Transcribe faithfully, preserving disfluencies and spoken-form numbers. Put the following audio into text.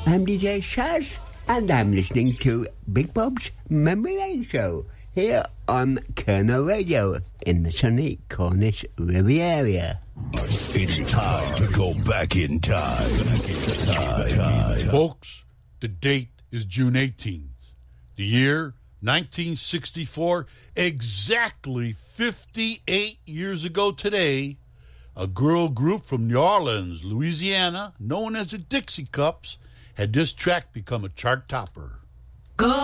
I'm D J Shaz, and I'm listening to Big Bob's Memory Lane Show here on Colonel Radio in the sunny Cornish Riviera. It's time to go back in time. Back in time. Folks, the date is June eighteenth. The year, nineteen sixty-four. Exactly fifty-eight years ago today, a girl group from New Orleans, Louisiana, known as the Dixie Cups, had this track become a chart topper. Go!